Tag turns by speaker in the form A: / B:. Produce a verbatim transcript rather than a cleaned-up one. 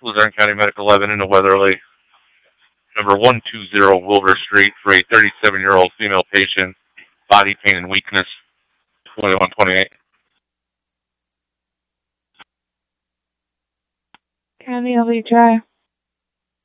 A: Luzerne County Medical eleven into Weatherly. Number one two zero Wilbur Street for a thirty-seven-year-old female patient. Body pain and weakness. twenty-one twenty-eight.
B: County L V, try.